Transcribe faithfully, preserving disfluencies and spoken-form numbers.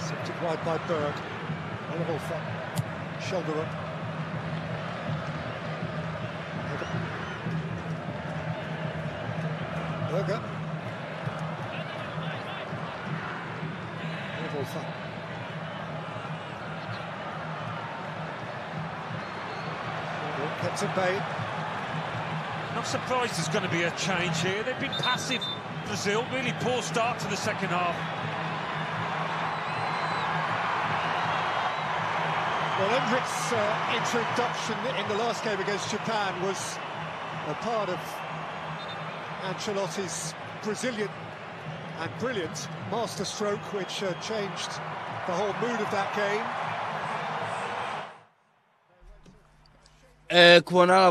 Slipped it wide by Berg. Oliver from shoulder up. Berger. Oliver. Kept at bay. Not surprised there's going to be a change here. They've been passive, Brazil. Really poor start to the second half. Well, Endrick's uh, introduction in the last game against Japan was a part of Ancelotti's Brazilian and brilliant masterstroke, which uh, changed the whole mood of that game. Eh, kuona